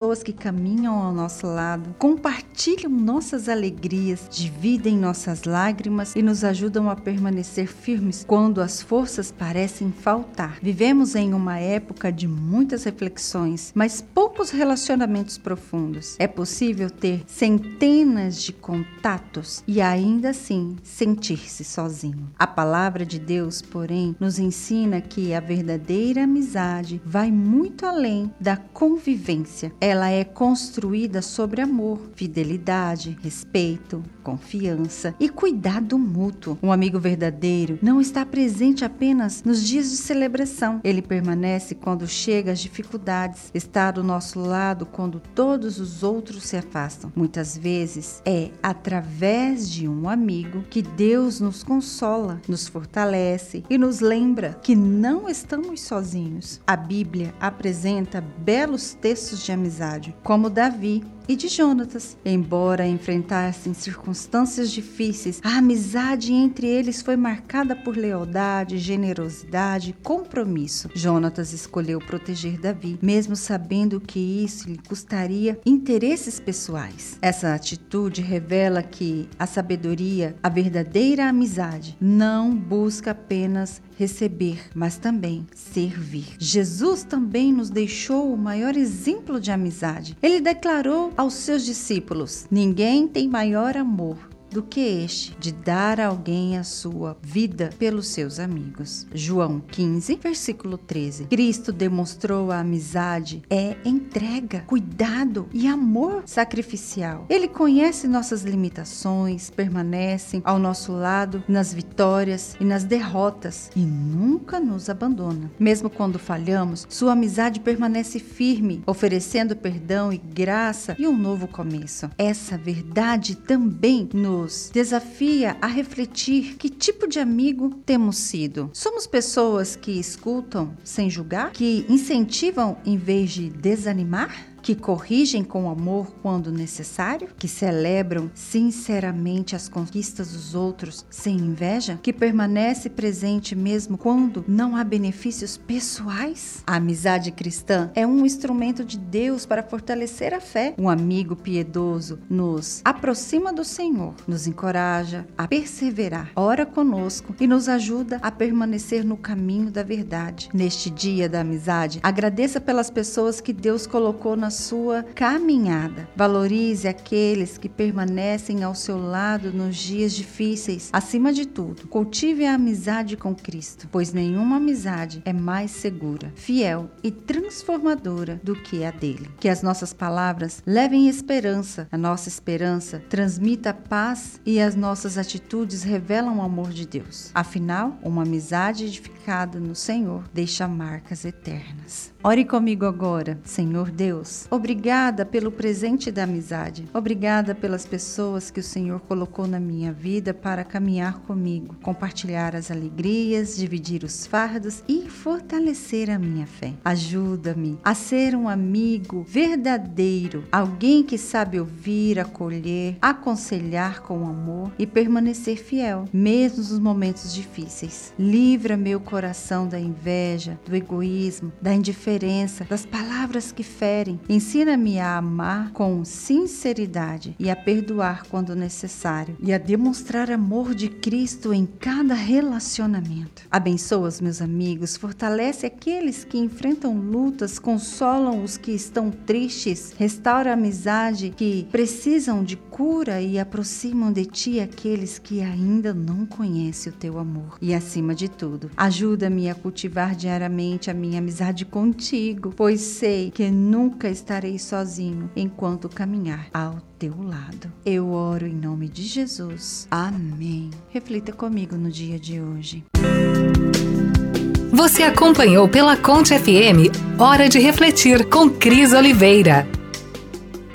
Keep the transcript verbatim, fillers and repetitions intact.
pessoas que caminham ao nosso lado, compartilham nossas alegrias, dividem nossas lágrimas e nos ajudam a permanecer firmes quando as forças parecem faltar. Vivemos em uma época de muitas reflexões, mas poucos relacionamentos profundos. É possível ter centenas de contatos e ainda assim sentir-se sozinho. A palavra de Deus, porém, nos ensina que a verdadeira amizade vai muito além da convivência. Ela é construída sobre amor, fidelidade, respeito, confiança e cuidado mútuo. Um amigo verdadeiro não está presente apenas nos dias de celebração. Ele permanece quando chega às dificuldades, está do nosso lado quando todos os outros se afastam. Muitas vezes é através de um amigo que Deus nos consola, nos fortalece e nos lembra que não estamos sozinhos. A Bíblia apresenta belos textos de amizade, como Davi e de Jonatas. Embora enfrentassem circunstâncias difíceis, a amizade entre eles foi marcada por lealdade, generosidade e compromisso. Jonatas escolheu proteger Davi, mesmo sabendo que isso lhe custaria interesses pessoais. Essa atitude revela que a sabedoria, a verdadeira amizade, não busca apenas receber, mas também servir. Jesus também nos deixou o maior exemplo de amizade. Ele declarou aos seus discípulos: ninguém tem maior amor do que este, de dar a alguém a sua vida pelos seus amigos. João quinze, versículo treze. Cristo demonstrou a amizade é entrega, cuidado e amor sacrificial. Ele conhece nossas limitações, permanece ao nosso lado nas vitórias e nas derrotas e nunca nos abandona. Mesmo quando falhamos, sua amizade permanece firme, oferecendo perdão e graça e um novo começo. Essa verdade também nos nos desafia a refletir que tipo de amigo temos sido. Somos pessoas que escutam sem julgar, que incentivam em vez de desanimar, que corrigem com amor quando necessário, que celebram sinceramente as conquistas dos outros sem inveja, que permanece presente mesmo quando não há benefícios pessoais. A amizade cristã é um instrumento de Deus para fortalecer a fé. Um amigo piedoso nos aproxima do Senhor, nos encoraja a perseverar, ora conosco e nos ajuda a permanecer no caminho da verdade. Neste dia da amizade, agradeça pelas pessoas que Deus colocou na sua caminhada. Valorize aqueles que permanecem ao seu lado nos dias difíceis. Acima de tudo, cultive a amizade com Cristo, pois nenhuma amizade é mais segura, fiel e transformadora do que a dele. Que as nossas palavras levem esperança, a nossa esperança transmita paz e as nossas atitudes revelam o amor de Deus. Afinal, uma amizade edificada no Senhor deixa marcas eternas. Ore comigo agora. Senhor Deus, obrigada pelo presente da amizade. Obrigada pelas pessoas que o Senhor colocou na minha vida para caminhar comigo, compartilhar as alegrias, dividir os fardos e fortalecer a minha fé. Ajuda-me a ser um amigo verdadeiro, alguém que sabe ouvir, acolher, aconselhar com amor e permanecer fiel, mesmo nos momentos difíceis. Livra meu coração da inveja, do egoísmo, da indiferença, das palavras que ferem. Ensina-me a amar com sinceridade e a perdoar quando necessário e a demonstrar amor de Cristo em cada relacionamento. Abençoa os meus amigos, fortalece aqueles que enfrentam lutas, consolam os que estão tristes, restaura a amizade que precisam de cura e aproximam de ti aqueles que ainda não conhecem o teu amor. E acima de tudo, ajuda-me a cultivar diariamente a minha amizade contigo, pois sei que nunca estarei sozinho enquanto caminhar ao teu lado. Eu oro em nome de Jesus. Amém. Reflita comigo no dia de hoje. Você acompanhou pela Conte F M Hora de Refletir com Cris Oliveira.